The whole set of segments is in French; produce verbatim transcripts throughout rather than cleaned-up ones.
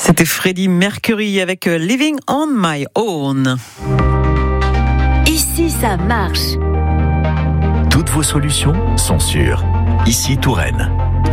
C'était Freddie Mercury avec Living on My Own. Ici, ça marche. Toutes vos solutions sont sûres. Ici, Touraine.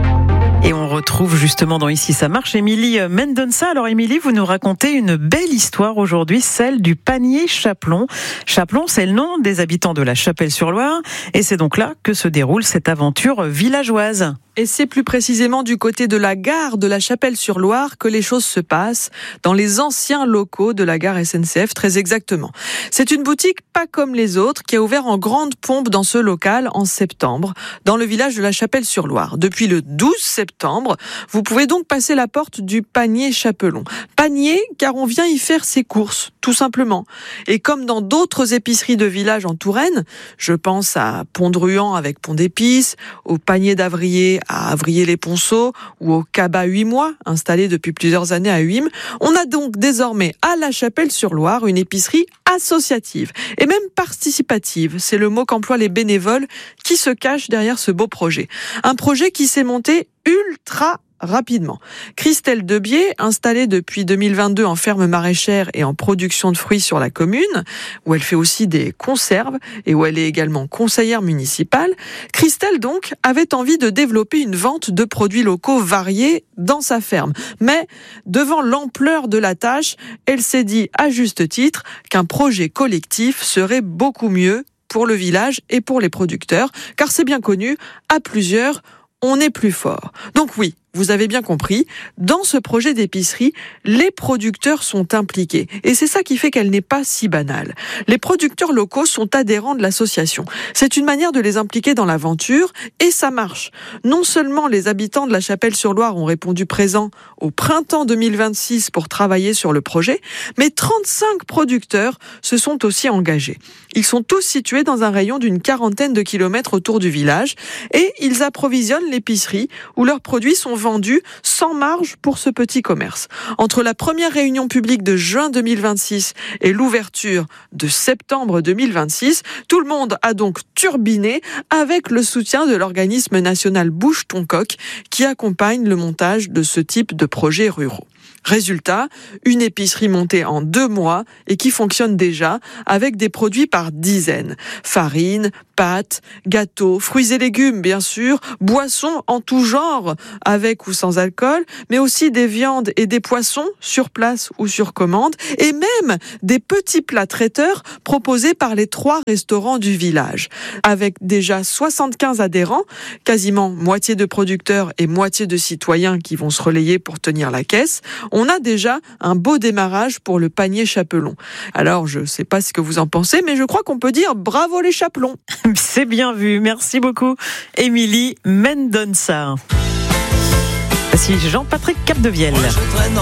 Et on retrouve justement dans Ici ça marche Émilie Mendonça. Alors Émilie, vous nous racontez une belle histoire aujourd'hui, celle du panier Chaplon. Chaplon, c'est le nom des habitants de la Chapelle-sur-Loire et c'est donc là que se déroule cette aventure villageoise. Et c'est plus précisément du côté de la gare de la Chapelle-sur-Loire que les choses se passent, dans les anciens locaux de la gare S N C F très exactement. C'est une boutique pas comme les autres qui a ouvert en grande pompe dans ce local en septembre, dans le village de la Chapelle-sur-Loire. Depuis le douze septembre, vous pouvez donc passer la porte du panier Chaplon. Panier car on vient y faire ses courses, tout simplement. Et comme dans d'autres épiceries de village en Touraine, je pense à Pont-Druand avec Pont d'Épices, au panier d'Avrier à Avrier-les-Ponceaux ou au Cabas huit mois, installé depuis plusieurs années à Huim. On a donc désormais à la Chapelle-sur-Loire une épicerie associative et même participative. C'est le mot qu'emploient les bénévoles qui se cachent derrière ce beau projet. Un projet qui s'est monté ultra rapidement. Christelle Debier, installée depuis deux mille vingt-deux en ferme maraîchère et en production de fruits sur la commune, où elle fait aussi des conserves et où elle est également conseillère municipale, Christelle donc avait envie de développer une vente de produits locaux variés dans sa ferme. Mais devant l'ampleur de la tâche, elle s'est dit à juste titre qu'un projet collectif serait beaucoup mieux pour le village et pour les producteurs, car c'est bien connu, à plusieurs, on est plus fort. Donc oui, vous avez bien compris, dans ce projet d'épicerie, les producteurs sont impliqués. Et c'est ça qui fait qu'elle n'est pas si banale. Les producteurs locaux sont adhérents de l'association. C'est une manière de les impliquer dans l'aventure et ça marche. Non seulement les habitants de la Chapelle-sur-Loire ont répondu présent au printemps deux mille vingt-six pour travailler sur le projet, mais trente-cinq producteurs se sont aussi engagés. Ils sont tous situés dans un rayon d'une quarantaine de kilomètres autour du village et ils approvisionnent l'épicerie où leurs produits sont vendus sans marge pour ce petit commerce. Entre la première réunion publique de juin deux mille vingt-six et l'ouverture de septembre deux mille vingt-six, tout le monde a donc turbiné avec le soutien de l'organisme national Bouge ton coq qui accompagne le montage de ce type de projets ruraux. Résultat, une épicerie montée en deux mois et qui fonctionne déjà avec des produits par dizaines. Farine, pâtes, gâteaux, fruits et légumes bien sûr, boissons en tout genre avec ou sans alcool, mais aussi des viandes et des poissons sur place ou sur commande et même des petits plats traiteurs proposés par les trois restaurants du village. Avec déjà soixante-quinze adhérents, quasiment moitié de producteurs et moitié de citoyens qui vont se relayer pour tenir la caisse, on a déjà un beau démarrage pour le panier Chaplon. Alors, je ne sais pas ce que vous en pensez, mais je crois qu'on peut dire bravo les Chaplons. C'est bien vu. Merci beaucoup, Émilie Mendonça. Voici Jean-Patrick Capdevielle.